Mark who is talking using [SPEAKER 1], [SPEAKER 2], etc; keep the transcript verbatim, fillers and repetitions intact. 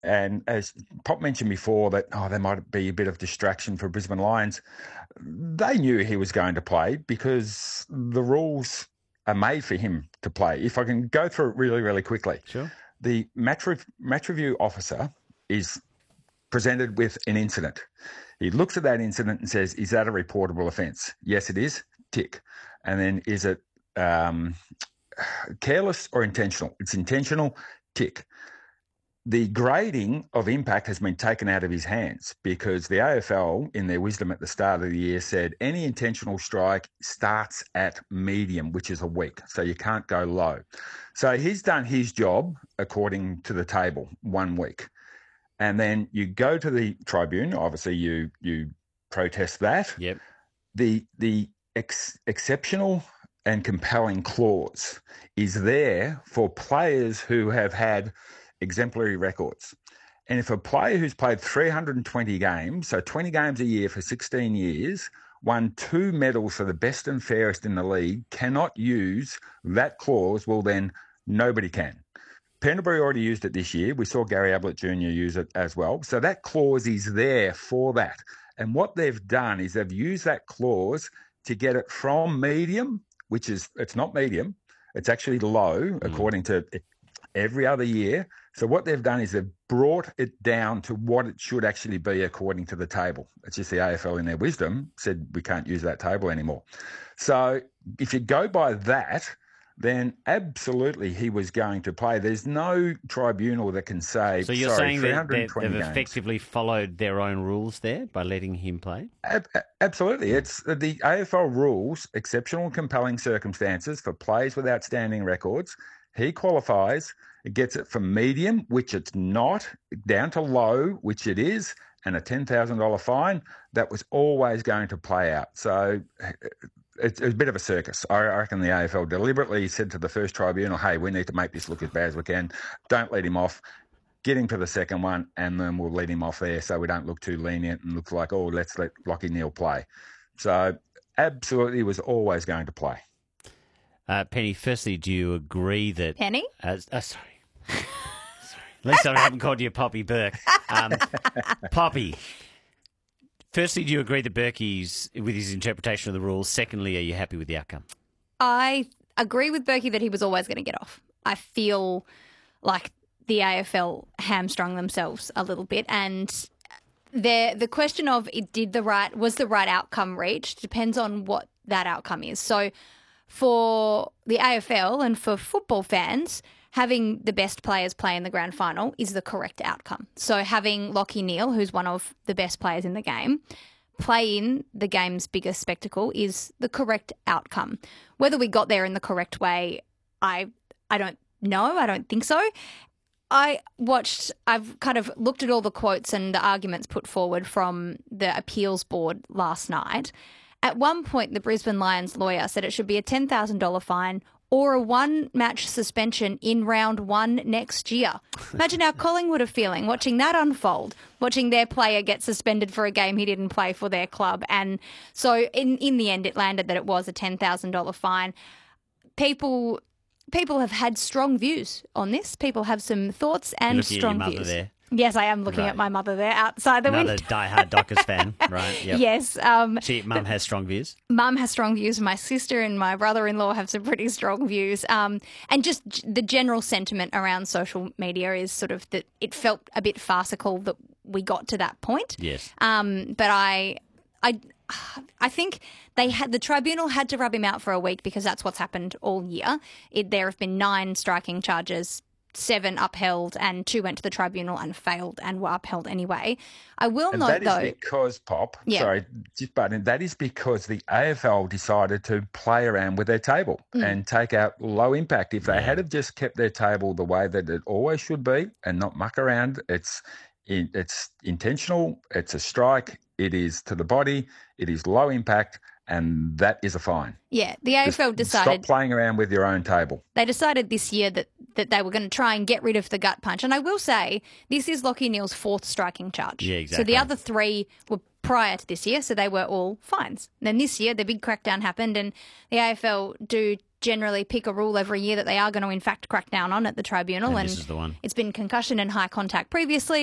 [SPEAKER 1] And as Pop mentioned before that, oh, there might be a bit of distraction for Brisbane Lions. They knew he was going to play because the rules are made for him to play. If I can go through it really, really quickly.
[SPEAKER 2] Sure.
[SPEAKER 1] The match, re- match review officer is presented with an incident. He looks at that incident and says, is that a reportable offence? Yes, it is. Tick. And then is it um, careless or intentional? It's intentional. Tick. The grading of impact has been taken out of his hands because the A F L, in their wisdom at the start of the year, said any intentional strike starts at medium, which is a week. So you can't go low. So he's done his job according to the table, one week. And then you go to the tribune. Obviously, you you protest that.
[SPEAKER 2] Yep.
[SPEAKER 1] The the ex- exceptional and compelling clause is there for players who have had exemplary records. And if a player who's played three hundred twenty games, so twenty games a year for sixteen years, won two medals for the best and fairest in the league, cannot use that clause, well, then nobody can. Pendlebury already used it this year. We saw Gary Ablett Junior use it as well. So that clause is there for that. And what they've done is they've used that clause to get it from medium, which is, it's not medium, it's actually low, mm. according to every other year. So what they've done is they've brought it down to what it should actually be according to the table. It's just the A F L in their wisdom said we can't use that table anymore. So if you go by that, then absolutely he was going to play. There's no tribunal that can say,
[SPEAKER 2] so you're
[SPEAKER 1] sorry,
[SPEAKER 2] saying that they've
[SPEAKER 1] games.
[SPEAKER 2] effectively followed their own rules there by letting him play?
[SPEAKER 1] Ab- absolutely. It's the A F L rules, exceptional and compelling circumstances for players with outstanding records. He qualifies, it gets it from medium, which it's not, down to low, which it is, and a ten thousand dollars fine. That was always going to play out. So it's, it's a bit of a circus. I reckon the A F L deliberately said to the first tribunal, hey, we need to make this look as bad as we can. Don't let him off. Get him to the second one, and then we'll let him off there so we don't look too lenient and look like, oh, let's let Lachie Neale play. So absolutely was always going to play.
[SPEAKER 2] Uh, Penny, firstly, do you agree that...
[SPEAKER 3] Penny?
[SPEAKER 2] Uh, uh, sorry. sorry. At least I haven't called you Poppy Burke. Um, Poppy, firstly, do you agree that Berkey's with his interpretation of the rules? Secondly, are you happy with the outcome?
[SPEAKER 3] I agree with Berkey that he was always going to get off. I feel like the A F L hamstrung themselves a little bit, and the the question of it did the right was the right outcome reached depends on what that outcome is. So for the A F L and for football fans, having the best players play in the grand final is the correct outcome. So having Lachie Neale, who's one of the best players in the game, play in the game's biggest spectacle is the correct outcome. Whether we got there in the correct way, I I don't know. I don't think so. I watched, I've kind of looked at all the quotes and the arguments put forward from the appeals board last night. At one point, the Brisbane Lions lawyer said it should be a ten thousand dollars fine or a one-match suspension in round one next year. Imagine how Collingwood are feeling watching that unfold, watching their player get suspended for a game he didn't play for their club. And so in, in the end, it landed that it was a ten thousand dollars fine. People people have had strong views on this. People have some thoughts and
[SPEAKER 2] You're
[SPEAKER 3] strong
[SPEAKER 2] at your
[SPEAKER 3] views.
[SPEAKER 2] Mother there.
[SPEAKER 3] Yes, I am looking
[SPEAKER 2] Right.
[SPEAKER 3] at my mother there outside the
[SPEAKER 2] Another
[SPEAKER 3] window.
[SPEAKER 2] diehard Dockers fan, right? Yep.
[SPEAKER 3] Yes. Um,
[SPEAKER 2] She, Mum has strong views.
[SPEAKER 3] Mum has strong views. My sister and my brother-in-law have some pretty strong views. Um, and just g- the general sentiment around social media is sort of that it felt a bit farcical that we got to that point.
[SPEAKER 2] Yes.
[SPEAKER 3] Um, but I, I, I think they had the tribunal had to rub him out for a week because that's what's happened all year. It, there have been nine striking charges. Seven upheld and two went to the tribunal and failed and were upheld anyway. I will
[SPEAKER 1] And
[SPEAKER 3] note,
[SPEAKER 1] that is
[SPEAKER 3] though...
[SPEAKER 1] because, Pop,
[SPEAKER 3] Yeah.
[SPEAKER 1] sorry, just button, that is because the A F L decided to play around with their table
[SPEAKER 3] Mm.
[SPEAKER 1] and take out low impact. If they
[SPEAKER 2] Yeah.
[SPEAKER 1] had have just kept their table the way that it always should be and not muck around, it's it's intentional, it's a strike, it is to the body, it is low impact, and that is a fine.
[SPEAKER 3] Yeah, the A F L
[SPEAKER 1] Just
[SPEAKER 3] decided...
[SPEAKER 1] Stop playing around with your own table.
[SPEAKER 3] They decided this year that, that they were going to try and get rid of the gut punch. And I will say, this is Lachie Neale's fourth striking charge.
[SPEAKER 2] Yeah,
[SPEAKER 3] So
[SPEAKER 2] exactly.
[SPEAKER 3] the other three were prior to this year, so they were all fines. And then this year, the big crackdown happened, and the A F L do generally pick a rule every year that they are going to in fact crack down on at the tribunal.
[SPEAKER 2] And
[SPEAKER 3] And
[SPEAKER 2] this is the one.
[SPEAKER 3] it's been concussion and high contact previously.